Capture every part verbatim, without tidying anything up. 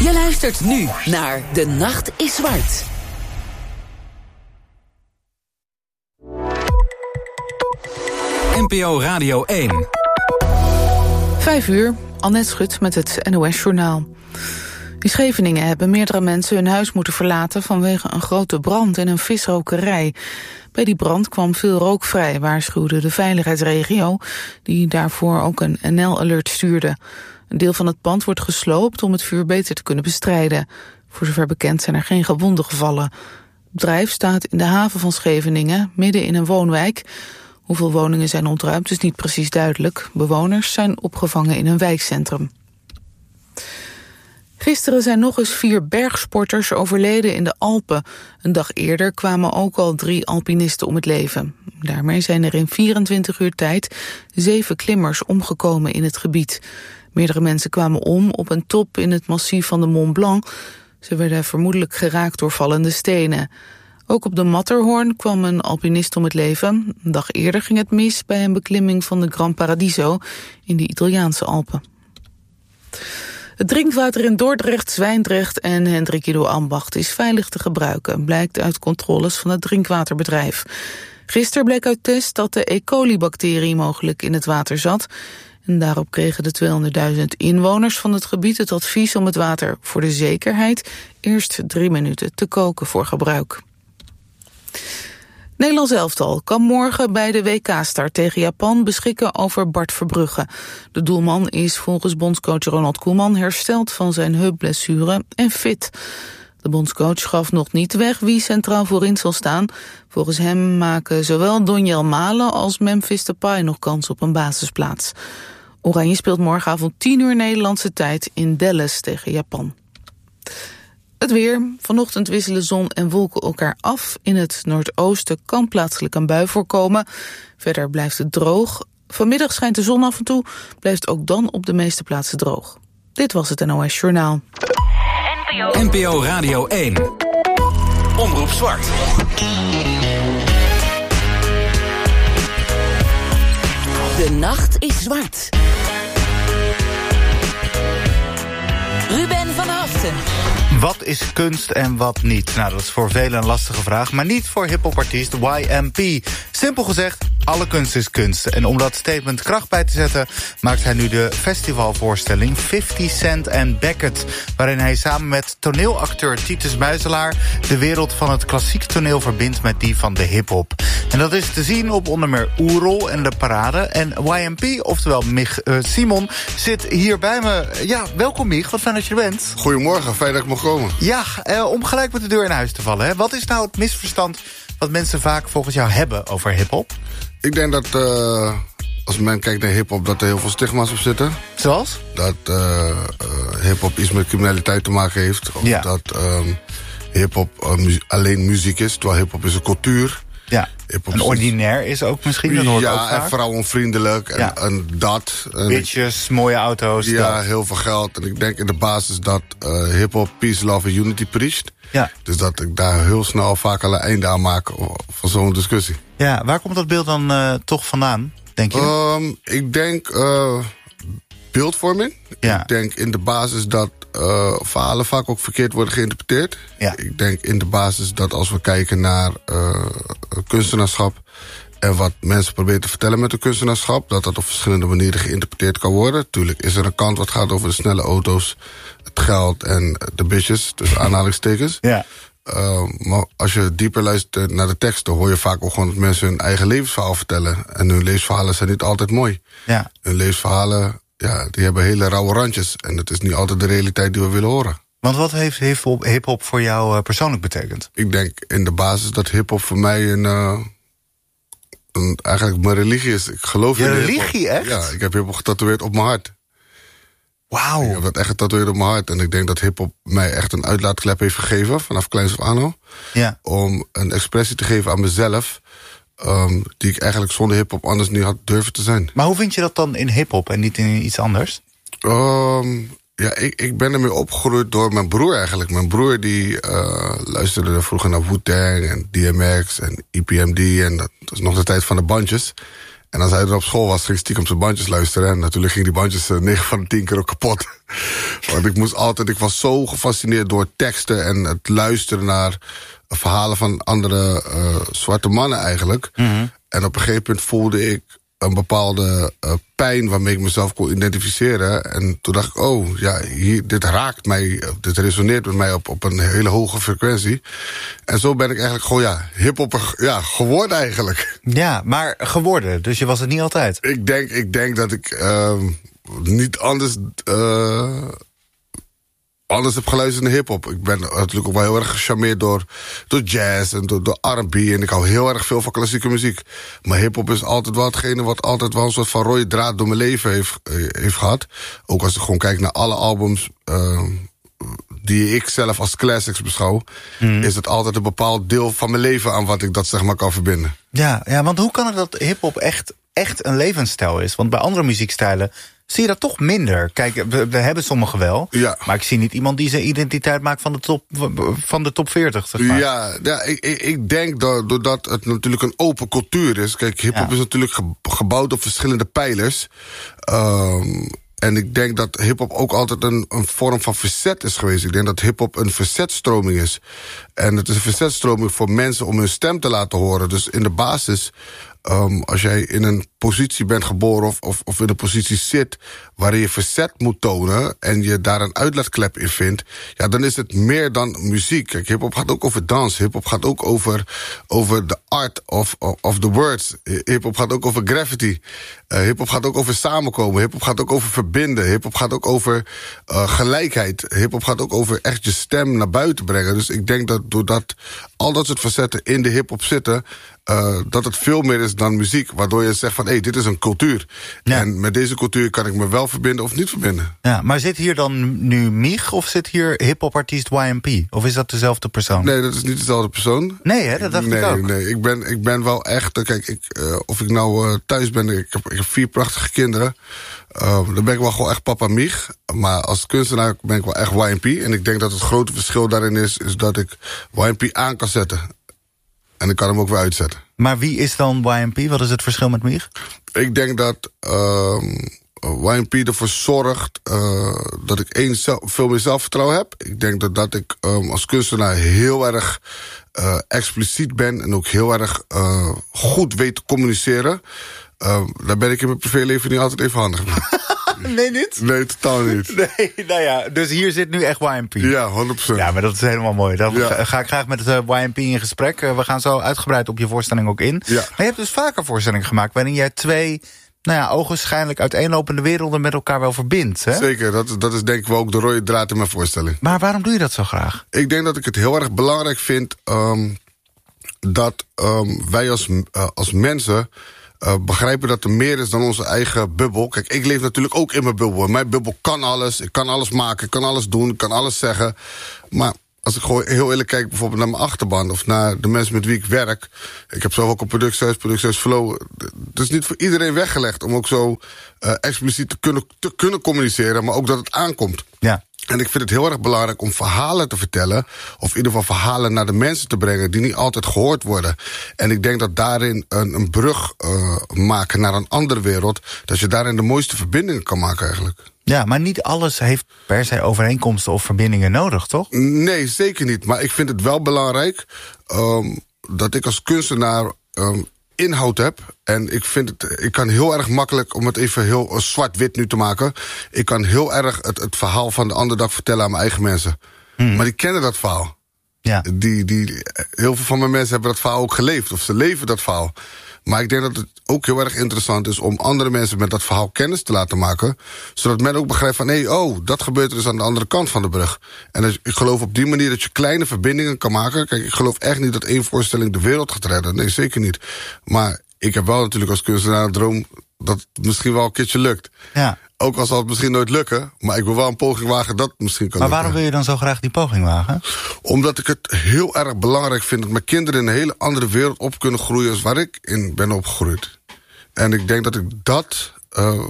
Je luistert nu naar De Nacht is Zwart. N P O Radio één. Vijf uur, Annette Schut met het N O S-journaal. In Scheveningen hebben meerdere mensen hun huis moeten verlaten vanwege een grote brand in een visrokerij. Bij die brand kwam veel rook vrij, waarschuwde de veiligheidsregio, die daarvoor ook een N L-alert stuurde. Een deel van het pand wordt gesloopt om het vuur beter te kunnen bestrijden. Voor zover bekend zijn er geen gewonden gevallen. Het bedrijf staat in de haven van Scheveningen, midden in een woonwijk. Hoeveel woningen zijn ontruimd is niet precies duidelijk. Bewoners zijn opgevangen in een wijkcentrum. Gisteren zijn nog eens vier bergsporters overleden in de Alpen. Een dag eerder kwamen ook al drie alpinisten om het leven. Daarmee zijn er in vierentwintig uur tijd zeven klimmers omgekomen in het gebied. Meerdere mensen kwamen om op een top in het massief van de Mont Blanc. Ze werden vermoedelijk geraakt door vallende stenen. Ook op de Matterhorn kwam een alpinist om het leven. Een dag eerder ging het mis bij een beklimming van de Gran Paradiso in de Italiaanse Alpen. Het drinkwater in Dordrecht, Zwijndrecht en Hendrikido-Ambacht is veilig te gebruiken, blijkt uit controles van het drinkwaterbedrijf. Gisteren bleek uit test dat de E. coli-bacterie mogelijk in het water zat. En daarop kregen de tweehonderdduizend inwoners van het gebied het advies om het water voor de zekerheid eerst drie minuten te koken voor gebruik. Nederlands elftal kan morgen bij de W K-start tegen Japan beschikken over Bart Verbrugge. De doelman is volgens bondscoach Ronald Koeman hersteld van zijn heupblessure en fit. De bondscoach gaf nog niet weg wie centraal voorin zal staan. Volgens hem maken zowel Donjel Malen als Memphis Depay nog kans op een basisplaats. Oranje speelt morgenavond tien uur Nederlandse tijd in Dallas tegen Japan. Het weer. Vanochtend wisselen zon en wolken elkaar af. In het noordoosten kan plaatselijk een bui voorkomen. Verder blijft het droog. Vanmiddag schijnt de zon af en toe. Blijft ook dan op de meeste plaatsen droog. Dit was het N O S Journaal. N P O Radio één. Omroep Zwart. De Nacht is Zwart. Ruben van Haften. Wat is kunst en wat niet? Nou, dat is voor velen een lastige vraag, maar niet voor hiphopartiest Y M P. Simpel gezegd, alle kunst is kunst. En om dat statement kracht bij te zetten, maakt hij nu de festivalvoorstelling fifty Cent and Beckett, waarin hij samen met toneelacteur Titus Muizelaar de wereld van het klassiek toneel verbindt met die van de hiphop. En dat is te zien op onder meer Oerol en De Parade. En Y M P, oftewel Mich uh, Simon, zit hier bij me. Ja, welkom Mich, wat fijn dat je er bent. Goedemorgen, fijn dat ik mag komen. Ja, uh, om gelijk met de deur in huis te vallen. Hè. Wat is nou het misverstand wat mensen vaak volgens jou hebben over hiphop? Ik denk dat uh, als men kijkt naar hiphop dat er heel veel stigma's op zitten. Zoals? Dat uh, uh, hiphop iets met criminaliteit te maken heeft. Of ja. dat um, hiphop uh, mu- alleen muziek is, terwijl hiphop is een cultuur. Ja, en ordinair is ook misschien, dat hoort ja, ook vaak. En vrouwenvriendelijk en, ja. en dat. En bitches, mooie auto's. Ja, dat. heel veel geld. En ik denk in de basis dat uh, hiphop peace, love en unity preacht. Ja. Dus dat ik daar heel snel vaak al een einde aan maak van zo'n discussie. Ja, waar komt dat beeld dan uh, toch vandaan, denk je? Um, ik denk uh, beeldvorming. Ja. Ik denk in de basis dat uh, verhalen vaak ook verkeerd worden geïnterpreteerd. Ja. Ik denk in de basis dat als we kijken naar uh, kunstenaarschap en wat mensen proberen te vertellen met de kunstenaarschap, dat dat op verschillende manieren geïnterpreteerd kan worden. Tuurlijk is er een kant wat gaat over de snelle auto's, het geld en de bitches, dus aanhalingstekens. Ja. Uh, maar als je dieper luistert naar de teksten, hoor je vaak ook gewoon dat mensen hun eigen levensverhaal vertellen. En hun levensverhalen zijn niet altijd mooi. Ja. Hun levensverhalen, ja, die hebben hele rauwe randjes. En dat is niet altijd de realiteit die we willen horen. Want wat heeft hiphop voor jou uh, persoonlijk betekend? Ik denk in de basis dat hiphop voor mij een, uh, een, eigenlijk mijn religie is. Ik geloof je in religie, echt? Ja, ik heb hiphop getatoeëerd op mijn hart. Wauw. Ik heb dat echt getatoeëerd op mijn hart. En ik denk dat hiphop mij echt een uitlaatklep heeft gegeven, vanaf kleins af aan al. Ja. Om een expressie te geven aan mezelf, um, die ik eigenlijk zonder hiphop anders niet had durven te zijn. Maar hoe vind je dat dan in hiphop en niet in iets anders? Um, ja, ik, ik ben ermee opgegroeid door mijn broer eigenlijk. Mijn broer die uh, luisterde vroeger naar Wu-Tang en D M X en E P M D. En dat was nog de tijd van de bandjes. En als hij er op school was, ging ik stiekem zijn bandjes luisteren. En natuurlijk gingen die bandjes uh, negen van de tien keer ook kapot. Want ik moest altijd, ik was zo gefascineerd door teksten en het luisteren naar verhalen van andere uh, zwarte mannen eigenlijk. Mm-hmm. En op een gegeven moment voelde ik een bepaalde uh, pijn waarmee ik mezelf kon identificeren. En toen dacht ik, oh, ja, hier, dit raakt mij, dit resoneert met mij op, op een hele hoge frequentie. En zo ben ik eigenlijk gewoon, ja, hiphopper ja, geworden eigenlijk. Ja, maar geworden, dus je was het niet altijd? Ik denk, ik denk dat ik uh, niet anders... Uh, Anders heb geluisterd naar hiphop. Ik ben natuurlijk ook wel heel erg gecharmeerd door, door jazz en door, door R en B. En ik hou heel erg veel van klassieke muziek. Maar hiphop is altijd wel hetgene wat altijd wel een soort van rode draad door mijn leven heeft, heeft gehad. Ook als ik gewoon kijk naar alle albums uh, die ik zelf als classics beschouw, mm. is het altijd een bepaald deel van mijn leven aan wat ik dat zeg maar kan verbinden. Ja, ja, want hoe kan het dat hiphop echt, echt een levensstijl is? Want bij andere muziekstijlen zie je dat toch minder. Kijk, we, we hebben sommigen wel. Ja. Maar ik zie niet iemand die zijn identiteit maakt van de top, van de top veertig. Zeg maar. Ja, ja ik, ik denk dat doordat het natuurlijk een open cultuur is. Kijk, hiphop ja. is natuurlijk gebouwd op verschillende pijlers. Um, en ik denk dat hiphop ook altijd een, een vorm van verzet is geweest. Ik denk dat hiphop een verzetstroming is. En het is een verzetstroming voor mensen om hun stem te laten horen. Dus in de basis, um, als jij in een positie bent geboren of, of, of in een positie zit waarin je verzet moet tonen en je daar een uitlaatklep in vindt, ja, dan is het meer dan muziek. Kijk, hiphop gaat ook over dans. Hiphop gaat ook over, over de art of, of, of the words. Hiphop gaat ook over graffiti. Uh, hiphop gaat ook over samenkomen. Hiphop gaat ook over verbinden. Hiphop gaat ook over uh, gelijkheid. Hiphop gaat ook over echt je stem naar buiten brengen. Dus ik denk dat doordat al dat soort facetten in de hiphop zitten, Uh, dat het veel meer is dan muziek. Waardoor je zegt van, hé, hey, dit is een cultuur. Ja. En met deze cultuur kan ik me wel verbinden of niet verbinden. Ja, maar zit hier dan nu Mich of zit hier hiphopartiest Y M P? Of is dat dezelfde persoon? Nee, dat is niet dezelfde persoon. Nee, hè, dat dacht nee, ik ook. Nee, ik ben, ik ben wel echt, kijk, ik, uh, of ik nou uh, thuis ben, ik heb, ik heb vier prachtige kinderen. Uh, dan ben ik wel gewoon echt papa Mich. Maar als kunstenaar ben ik wel echt Y M P. En ik denk dat het grote verschil daarin is, is dat ik Y M P aan kan zetten. En ik kan hem ook weer uitzetten. Maar wie is dan Y M P? Wat is het verschil met Mich? Ik denk dat uh, Y M P ervoor zorgt uh, dat ik één, veel meer zelfvertrouwen heb. Ik denk dat, dat ik um, als kunstenaar heel erg uh, expliciet ben en ook heel erg uh, goed weet te communiceren. Uh, daar ben ik in mijn privéleven niet altijd even handig mee. Nee, niet? Nee, totaal niet. Nee, nou ja, dus hier zit nu echt Y M P. Ja, honderd procent. Ja, maar dat is helemaal mooi. Dan ja. ga ik graag met het Y M P in gesprek. We gaan zo uitgebreid op je voorstelling ook in. Ja. Maar je hebt dus vaker voorstellingen gemaakt waarin jij twee, nou ja, ogenschijnlijk uiteenlopende werelden met elkaar wel verbindt. Hè? Zeker, dat, dat is denk ik wel ook de rode draad in mijn voorstelling. Maar waarom doe je dat zo graag? Ik denk dat ik het heel erg belangrijk vind um, dat um, wij als, uh, als mensen Uh, begrijpen dat er meer is dan onze eigen bubbel. Kijk, ik leef natuurlijk ook in mijn bubbel. Mijn bubbel kan alles, ik kan alles maken, ik kan alles doen, ik kan alles zeggen. Maar als ik gewoon heel eerlijk kijk bijvoorbeeld naar mijn achterban of naar de mensen met wie ik werk. Ik heb zelf ook een productiehuis, productiehuis Flow. Het is niet voor iedereen weggelegd om ook zo uh, expliciet te kunnen, te kunnen communiceren, maar ook dat het aankomt. Ja. En ik vind het heel erg belangrijk om verhalen te vertellen, of in ieder geval verhalen naar de mensen te brengen die niet altijd gehoord worden. En ik denk dat daarin een, een brug uh, maken naar een andere wereld, dat je daarin de mooiste verbindingen kan maken eigenlijk. Ja, maar niet alles heeft per se overeenkomsten of verbindingen nodig, toch? Nee, zeker niet. Maar ik vind het wel belangrijk um, dat ik als kunstenaar um, inhoud heb. En ik vind het, ik kan heel erg makkelijk, om het even heel zwart-wit nu te maken, ik kan heel erg het, het verhaal van de andere dag vertellen aan mijn eigen mensen. Hmm. Maar die kennen dat verhaal. Ja. Die, die, heel veel van mijn mensen hebben dat verhaal ook geleefd, of ze leven dat verhaal. Maar ik denk dat het ook heel erg interessant is om andere mensen met dat verhaal kennis te laten maken, zodat men ook begrijpt van, hé, hey, oh, dat gebeurt er dus aan de andere kant van de brug. En dus, ik geloof op die manier dat je kleine verbindingen kan maken. Kijk, ik geloof echt niet dat één voorstelling de wereld gaat redden. Nee, zeker niet. Maar ik heb wel natuurlijk als kunstenaar een droom dat het misschien wel een keertje lukt. Ja. Ook al zal het misschien nooit lukken, maar ik wil wel een poging wagen dat het misschien kan maar lukken. Maar waarom wil je dan zo graag die poging wagen? Omdat ik het heel erg belangrijk vind dat mijn kinderen in een hele andere wereld op kunnen groeien als waar ik in ben opgegroeid. En ik denk dat ik dat uh,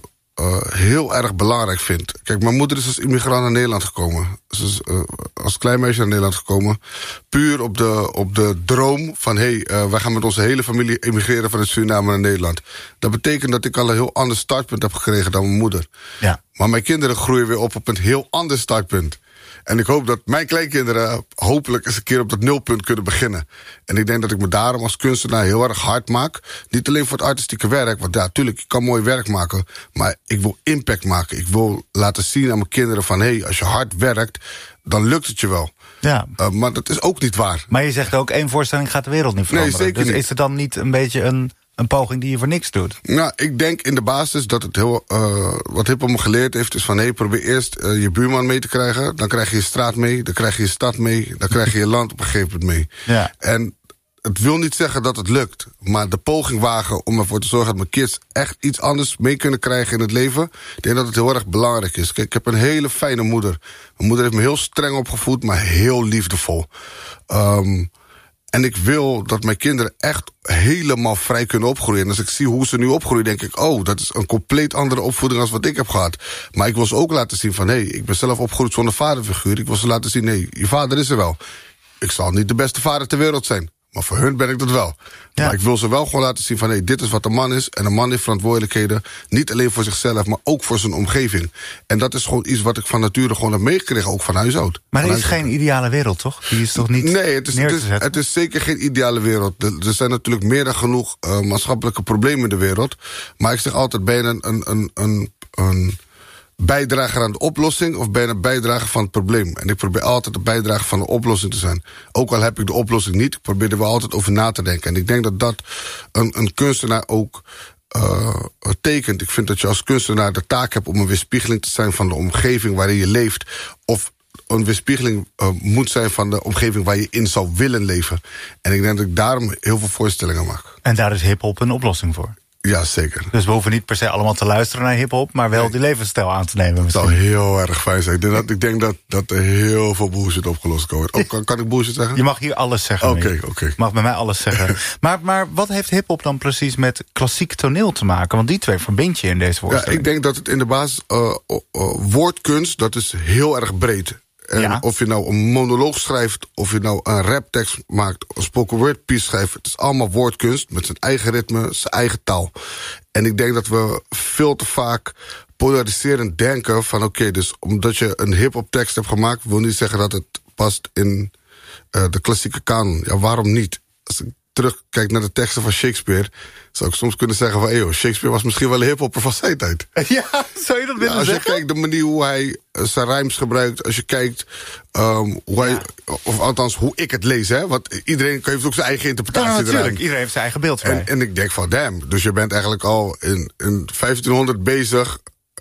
uh, heel erg belangrijk vind. Kijk, mijn moeder is als immigrant naar Nederland gekomen. Ze is uh, als klein meisje naar Nederland gekomen. Puur op de, op de droom van... hé, hey, uh, wij gaan met onze hele familie emigreren vanuit Suriname naar Nederland. Dat betekent dat ik al een heel ander startpunt heb gekregen dan mijn moeder. Ja. Maar mijn kinderen groeien weer op op een heel ander startpunt. En ik hoop dat mijn kleinkinderen hopelijk eens een keer op dat nulpunt kunnen beginnen. En ik denk dat ik me daarom als kunstenaar heel erg hard maak. Niet alleen voor het artistieke werk, want ja, tuurlijk, ik kan mooi werk maken. Maar ik wil impact maken. Ik wil laten zien aan mijn kinderen van... hé, hey, als je hard werkt, dan lukt het je wel. Ja. Uh, maar dat is ook niet waar. Maar je zegt ook, één voorstelling gaat de wereld niet veranderen. Nee, zeker dus niet. is er dan niet een beetje een... een poging die je voor niks doet? Nou, ik denk in de basis dat het heel... Uh, wat hiphop me geleerd heeft is van... hé, hey, probeer eerst uh, je buurman mee te krijgen. Dan krijg je je straat mee. Dan krijg je je stad mee. Dan krijg je je land op een gegeven moment mee. Ja. En het wil niet zeggen dat het lukt. Maar de poging wagen om ervoor te zorgen... dat mijn kids echt iets anders mee kunnen krijgen in het leven... ik denk dat het heel erg belangrijk is. Kijk, ik heb een hele fijne moeder. Mijn moeder heeft me heel streng opgevoed, maar heel liefdevol. Um, En ik wil dat mijn kinderen echt helemaal vrij kunnen opgroeien. En als ik zie hoe ze nu opgroeien, denk ik... oh, dat is een compleet andere opvoeding als wat ik heb gehad. Maar ik wil ze ook laten zien van... hé, hey, ik ben zelf opgegroeid zonder vaderfiguur. Ik wil ze laten zien, nee, je vader is er wel. Ik zal niet de beste vader ter wereld zijn. Maar voor hun ben ik dat wel. Ja. Maar ik wil ze wel gewoon laten zien van... hé, hey, dit is wat een man is. En een man heeft verantwoordelijkheden. Niet alleen voor zichzelf, maar ook voor zijn omgeving. En dat is gewoon iets wat ik van nature gewoon heb meegekregen. Ook van huis uit. Maar er is geen ideale wereld, toch? Die is toch niet Nee, het is, het is, het is zeker geen ideale wereld. Er zijn natuurlijk meer dan genoeg uh, maatschappelijke problemen in de wereld. Maar ik zeg altijd, ben je een... een, een, een, een bijdrager aan de oplossing of ben je een bijdrager van het probleem? En ik probeer altijd een bijdrager van de oplossing te zijn. Ook al heb ik de oplossing niet, ik probeer er wel altijd over na te denken. En ik denk dat dat een, een kunstenaar ook uh, tekent. Ik vind dat je als kunstenaar de taak hebt om een weerspiegeling te zijn van de omgeving waarin je leeft. Of een weerspiegeling uh, moet zijn van de omgeving waar je in zou willen leven. En ik denk dat ik daarom heel veel voorstellingen maak. En daar is hiphop een oplossing voor? Ja, zeker. Dus we hoeven niet per se allemaal te luisteren naar hiphop, maar wel nee. die levensstijl aan te nemen. Dat zou heel erg fijn zijn. Ik denk dat, ik denk dat, dat er heel veel bullshit opgelost kan worden. Oh, kan, kan ik bullshit zeggen? Je mag hier alles zeggen. Oké, oké. Okay. Je mag bij mij alles zeggen. maar, maar wat heeft hiphop dan precies met klassiek toneel te maken? Want die twee verbind je in deze voorstelling. Ja, ik denk dat het in de basis uh, uh, woordkunst, dat is heel erg breed. En ja. of je nou een monoloog schrijft, of je nou een raptekst maakt, een spoken word piece schrijft, het is allemaal woordkunst met zijn eigen ritme, zijn eigen taal. En ik denk dat we veel te vaak polariserend denken van oké, okay, dus omdat je een hip-hop tekst hebt gemaakt, wil niet zeggen dat het past in uh, de klassieke kanon. Ja, waarom niet? Als ik terugkijk naar de teksten van Shakespeare, zou ik soms kunnen zeggen van, eeuw, Shakespeare was misschien wel een hiphopper van zijn tijd. Ja, zou je dat willen ja, als zeggen? Als je kijkt de manier hoe hij uh, zijn rijms gebruikt, als je kijkt um, hoe ja. hij, of althans hoe ik het lees, hè, want iedereen heeft ook zijn eigen interpretatie. Ja, natuurlijk. Iedereen heeft zijn eigen beeld van. En, en ik denk van, damn, dus je bent eigenlijk al in, in vijftienhonderd bezig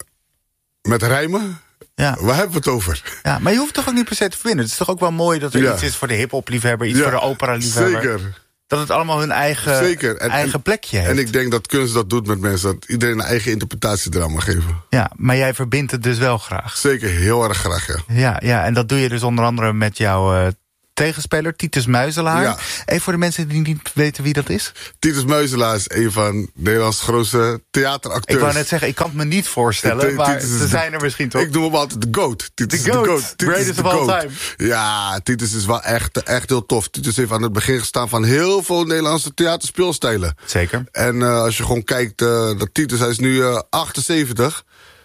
met rijmen. Ja. Waar hebben we het over? Ja, maar je hoeft toch ook niet per se te verbinden. Het is toch ook wel mooi dat er ja. iets is voor de hiphop-liefhebber, iets ja, voor de opera-liefhebber. Zeker. Dat het allemaal hun eigen, Zeker. En, eigen en, plekje heeft. En ik denk dat kunst dat doet met mensen. Dat iedereen een eigen interpretatie eraan mag geven. Ja, maar jij verbindt het dus wel graag. Zeker, heel erg graag, ja. Ja, ja, en dat doe je dus onder andere met jouw uh, tegenspeler, Titus Muizelaar. Ja. Even voor de mensen die niet weten wie dat is. Titus Muizelaar is een van Nederlands grootste theateracteurs. Ik wou net zeggen, ik kan het me niet voorstellen, T- maar ze zijn er misschien toch. Ik noem hem altijd de GOAT. Titus de GOAT, de GOAT. Greatest of all time. Ja, Titus is wel echt, echt heel tof. Titus heeft aan het begin gestaan van heel veel Nederlandse theaterspeelstijlen. Zeker. En uh, als je gewoon kijkt, uh, dat Titus, hij is nu uh, achtenzeventig.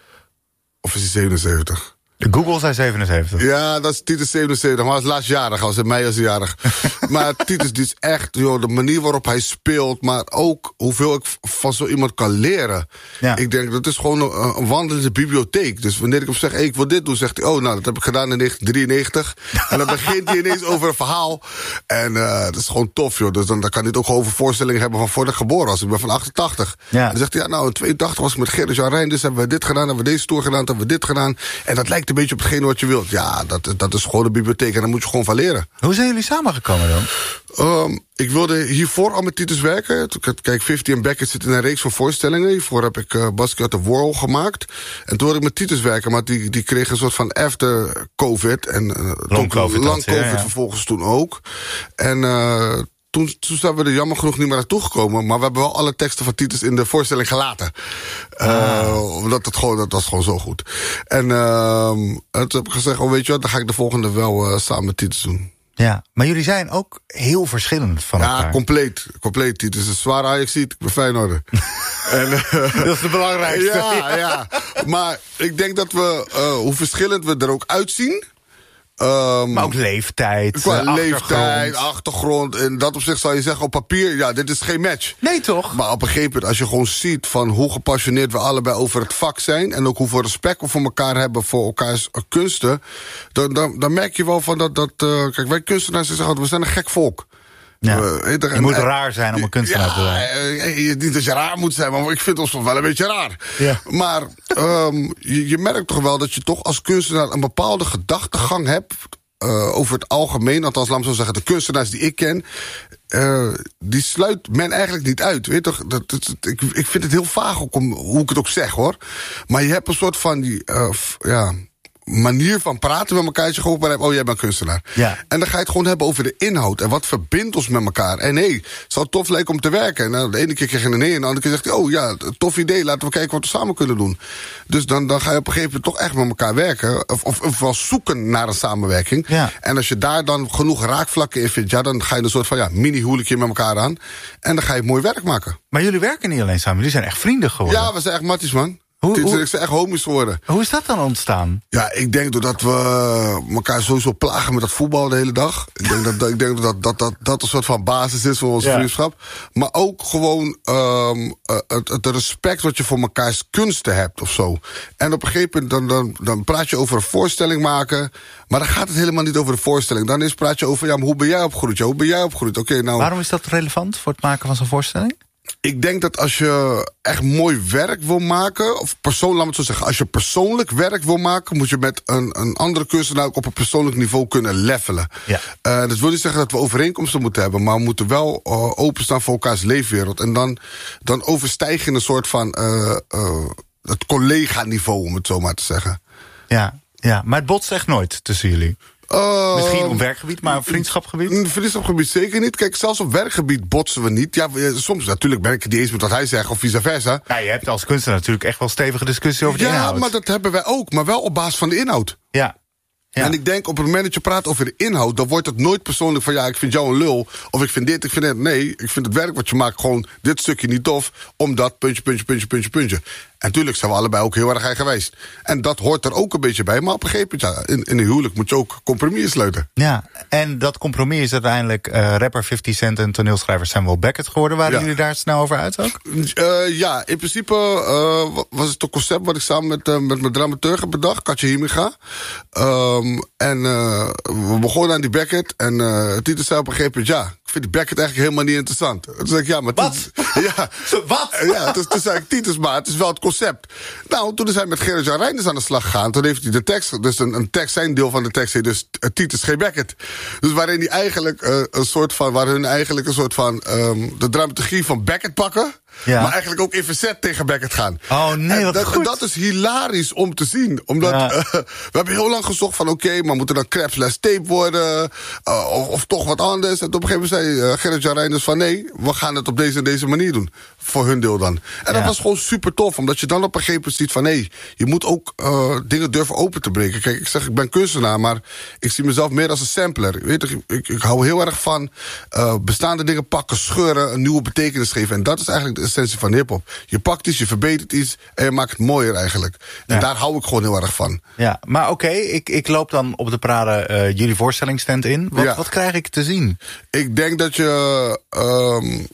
Of is hij zevenenzeventig? De Google zei zevenenzeventig. Ja, dat is Titus zevenenzeventig, maar hij was laatstjarig, als in mei was hij jarig. Maar Titus, die is echt, joh, de manier waarop hij speelt, maar ook hoeveel ik van zo iemand kan leren. Ja. Ik denk, dat is gewoon een, een wandelende bibliotheek. Dus wanneer ik hem zeg, hey, ik wil dit doen, zegt hij, oh, nou, dat heb ik gedaan in negentien drieënnegentig. En dan begint hij ineens over een verhaal. En uh, dat is gewoon tof, joh. Dus dan, dan kan hij het ook gewoon over voorstellingen hebben van voordat ik geboren was. Ik ben van achtentachtig. Ja. En dan zegt hij, ja, nou, in tweeëntachtig was ik met Gerrit-Jan Rijn, dus hebben we dit gedaan, hebben we deze tour gedaan, hebben we dit gedaan. En dat lijkt een beetje op hetgene wat je wilt. Ja, dat, dat is gewoon de bibliotheek en daar moet je gewoon van leren. Hoe zijn jullie samengekomen dan? Um, ik wilde hiervoor al met Titus werken. Kijk, Fifty en Beckett zitten in een reeks van voorstellingen. Hiervoor heb ik uh, Basquiat de Warhol gemaakt. En toen wilde ik met Titus werken, maar die, die kreeg een soort van after-covid. En uh, long covid, lang dat, covid ja, ja. vervolgens toen ook. En uh, toen, toen zijn we er jammer genoeg niet meer naartoe gekomen. Maar we hebben wel alle teksten van Titus in de voorstelling gelaten. Ah. Uh, omdat het gewoon, dat was gewoon zo goed. En uh, toen heb ik gezegd, oh weet je wat, dan ga ik de volgende wel uh, samen met Titus doen. Ja, maar jullie zijn ook heel verschillend van elkaar. Ja, compleet. Compleet. Titus is een zware Ajaxiet, ik ben Feyenoorder. En, uh, dat is het belangrijkste. Ja, ja. Maar ik denk dat we, uh, hoe verschillend we er ook uitzien. Um, maar ook leeftijd, qua achtergrond. leeftijd, achtergrond. En dat op zich zou je zeggen op papier, ja, dit is geen match. Nee, toch? Maar op een gegeven moment, als je gewoon ziet van hoe gepassioneerd we allebei over het vak zijn, en ook hoeveel respect we voor elkaar hebben, voor elkaars kunsten, dan, dan, dan merk je wel van dat, dat uh, kijk, wij kunstenaars zeggen altijd, we zijn een gek volk. Ja. Uh, je en, moet en, raar zijn om een kunstenaar ja, te zijn. Uh, niet dat je raar moet zijn, maar ik vind ons toch wel een beetje raar. Ja. Maar um, je, je merkt toch wel dat je toch als kunstenaar een bepaalde gedachtegang hebt, uh, over het algemeen, althans laat me zo zeggen, de kunstenaars die ik ken, uh, die sluit men eigenlijk niet uit. Weet toch? Dat, dat, dat, ik, ik vind het heel vaag ook om hoe ik het ook zeg, hoor. Maar je hebt een soort van die, uh, f, ja, manier van praten met elkaar, dat je gewoon hebt, oh, jij bent kunstenaar. Ja. En dan ga je het gewoon hebben over de inhoud en wat verbindt ons met elkaar. En hé, het zou tof lijken om te werken. En nou, de ene keer krijg je een nee, en de andere keer zegt hij, oh ja, tof idee, laten we kijken wat we samen kunnen doen. Dus dan, dan ga je op een gegeven moment toch echt met elkaar werken, of, of, of wel zoeken naar een samenwerking. Ja. En als je daar dan genoeg raakvlakken in vindt, ja, dan ga je een soort van ja, mini-huwelijkje met elkaar aan. En dan ga je mooi werk maken. Maar jullie werken niet alleen samen, jullie zijn echt vrienden geworden. Ja, we zijn echt matties, man. Hoe, hoe, ik zijn echt homies geworden. Hoe is dat dan ontstaan? Ja, ik denk doordat we elkaar sowieso plagen met dat voetbal de hele dag. Ik denk dat ik denk dat, dat, dat, dat een soort van basis is voor onze ja. vriendschap. Maar ook gewoon um, het, het respect wat je voor mekaars kunsten hebt of zo. En op een gegeven moment dan, dan, dan praat je over een voorstelling maken. Maar dan gaat het helemaal niet over de voorstelling. Dan is praat je over, ja, maar hoe ben jij opgegroeid? Ja, hoe ben jij opgegroeid? Oké, nou. Waarom is dat relevant voor het maken van zo'n voorstelling? Ik denk dat als je echt mooi werk wil maken, of persoon, laat me het zo zeggen, als je persoonlijk werk wil maken, moet je met een, een andere kunstenaar ook op een persoonlijk niveau kunnen levelen. Ja. Uh, dat wil niet zeggen dat we overeenkomsten moeten hebben, maar we moeten wel uh, openstaan voor elkaars leefwereld. En dan, dan overstijg je een soort van uh, uh, het collega-niveau, om het zo maar te zeggen. Ja, ja, maar het botst echt nooit tussen jullie? Uh, Misschien op werkgebied, maar op vriendschapgebied? Op vriendschapgebied zeker niet. Kijk, zelfs op werkgebied botsen we niet. Ja, soms natuurlijk ben ik het niet eens met wat hij zegt, of vice versa. Ja, je hebt als kunstenaar natuurlijk echt wel stevige discussie over de ja, inhoud. Ja, maar dat hebben wij ook, maar wel op basis van de inhoud. Ja. Ja. En ik denk, op het moment dat je praat over de inhoud, dan wordt het nooit persoonlijk van, ja, ik vind jou een lul, of ik vind dit, ik vind dat. Nee, ik vind het werk wat je maakt gewoon dit stukje niet tof, omdat puntje, puntje, puntje, puntje, puntje. En natuurlijk zijn we allebei ook heel erg eigenwijs. En dat hoort er ook een beetje bij. Maar op een gegeven moment, ja, in, in een huwelijk moet je ook compromis sluiten. Ja, en dat compromis is uiteindelijk uh, rapper fifty Cent en toneelschrijver Samuel Beckett geworden. Waren ja. jullie daar snel over uit ook? Uh, ja, in principe uh, was het een concept wat ik samen met, uh, met mijn dramaturg heb bedacht, Katje Himiga. Um, en uh, we begonnen aan die Beckett. En uh, Titus zei op een gegeven moment, ja, ik vind die Beckett eigenlijk helemaal niet interessant. Toen zei ik, ja, maar Titus, wat? Ja, wat? Ja, toen, toen zei ik, Titus, maar het is wel het concept. Nou, toen is hij met Gerard-Jan Reinders aan de slag gegaan. Toen heeft hij de tekst, dus een, een tekst, zijn deel van de tekst heet dus uh, Titus G. Beckett. Dus waarin hij eigenlijk uh, een soort van, waar hun eigenlijk een soort van um, de dramaturgie van Beckett pakken. Ja. Maar eigenlijk ook in verzet tegen Beckett gaan. Oh nee, wat dat, goed. dat is hilarisch om te zien. Omdat ja. uh, we hebben heel lang gezocht van oké, okay, maar moet er dan crepsless tape worden? Uh, of, of toch wat anders? En op een gegeven moment zei uh, Gerard-Jan Reinders van nee, we gaan het op deze en deze manier doen. Voor hun deel dan. En ja. dat was gewoon super tof. Omdat je dan op een gegeven moment ziet van nee, hey, je moet ook uh, dingen durven open te breken. Kijk, ik zeg ik ben kunstenaar, maar ik zie mezelf meer als een sampler. Weet je, ik, ik, ik hou heel erg van uh, bestaande dingen pakken, scheuren, een nieuwe betekenis geven. En dat is eigenlijk de essentie van hiphop. Je pakt iets, je verbetert iets en je maakt het mooier eigenlijk. En ja. daar hou ik gewoon heel erg van. Ja, maar oké, okay, ik, ik loop dan op de parade uh, jullie voorstellingstent in. Wat, ja. wat krijg ik te zien? Ik denk dat je um,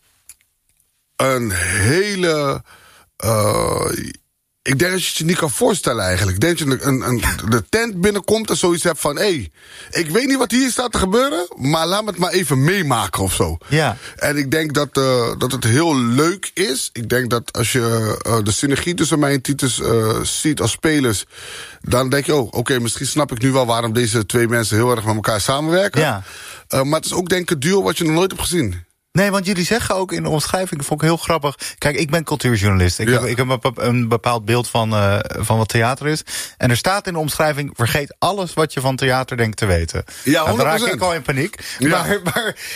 een hele... Uh, ik denk dat je het je niet kan voorstellen eigenlijk. Ik denk dat je een, een, de tent binnenkomt en zoiets hebt van... hé, hey, ik weet niet wat hier staat te gebeuren... maar laat me het maar even meemaken of zo. Ja. En ik denk dat, uh, dat het heel leuk is. Ik denk dat als je uh, de synergie tussen mij en Titus uh, ziet als spelers... dan denk je, oh, oké, okay, misschien snap ik nu wel... waarom deze twee mensen heel erg met elkaar samenwerken. Ja. Uh, maar het is ook denk ik een duo wat je nog nooit hebt gezien. Nee, want jullie zeggen ook in de omschrijving, vond ik heel grappig... Kijk, ik ben cultuurjournalist. Ik, ja. heb, ik heb een bepaald beeld van, uh, van wat theater is. En er staat in de omschrijving... vergeet alles wat je van theater denkt te weten. Ja, honderd procent. Nou, dan raak ik al in paniek. Ja. Maar, maar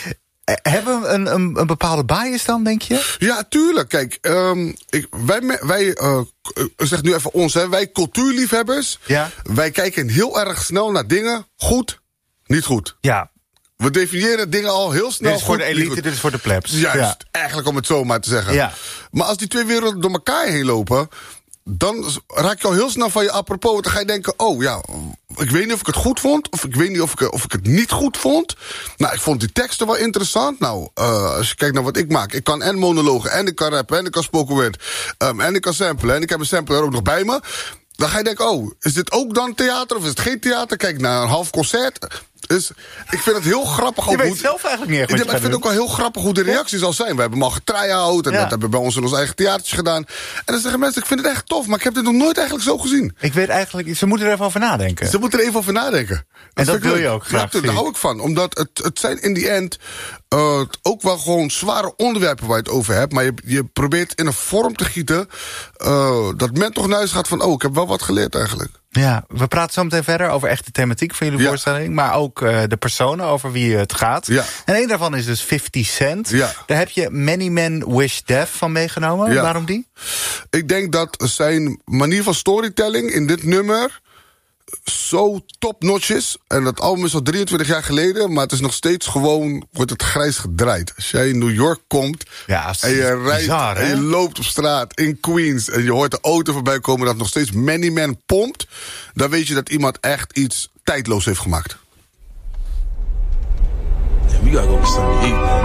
Hebben we een, een, een bepaalde bias dan, denk je? Ja, tuurlijk. Kijk, um, ik, wij, wij uh, zeg nu even ons, hè, wij cultuurliefhebbers, ja. wij kijken heel erg snel naar dingen, goed, niet goed. Ja. We definiëren dingen al heel snel. Dit is voor goed, de elite, dit is voor de plebs. Juist, ja. eigenlijk om het zo maar te zeggen. Ja. Maar als die twee werelden door elkaar heen lopen, dan raak je al heel snel van je apropos. Dan ga je denken, oh ja, ik weet niet of ik het goed vond, of ik weet niet of ik, of ik het niet goed vond. Nou, ik vond die teksten wel interessant. Nou, uh, als je kijkt naar wat ik maak, ik kan en monologen, en ik kan rappen, en ik kan spoken word, um, en ik kan samplen, en ik heb een sampler ook nog bij me. Dan ga je denken, oh, is dit ook dan theater of is het geen theater? Kijk naar een half concert. Dus ik vind het heel grappig. Je ook weet hoe, zelf eigenlijk niet echt wat ik, je ik vind het ook wel heel grappig hoe de reacties al zijn. We hebben hem al getry-out en ja. dat hebben we bij ons in ons eigen theatertje gedaan. En dan zeggen mensen, ik vind het echt tof, maar ik heb dit nog nooit eigenlijk zo gezien. Ik weet eigenlijk, ze moeten er even over nadenken. Ze moeten er even over nadenken. En dat, dat wil leuk. je ook graag ja, zien. Daar hou ik van, omdat het, het zijn in die end uh, ook wel gewoon zware onderwerpen waar je het over hebt. Maar je, je probeert in een vorm te gieten uh, dat men toch naar huis gaat van, oh, ik heb wel wat geleerd eigenlijk. Ja, we praten zo meteen verder over echt de thematiek van jullie ja. voorstelling. Maar ook uh, de personen over wie het gaat. Ja. En een daarvan is dus fifty cent. Ja. Daar heb je Many Men Wish Death van meegenomen. Ja. Waarom die? Ik denk dat zijn manier van storytelling in dit nummer zo top-notch is. En dat album is al drieëntwintig jaar geleden, maar het is nog steeds gewoon, wordt het grijs gedraaid. Als jij in New York komt ja, en je rijdt bizar, en je loopt op straat in Queens en je hoort de auto voorbij komen dat nog steeds Many Men pompt, dan weet je dat iemand echt iets tijdloos heeft gemaakt. Yeah, we gotta go to some heat, man.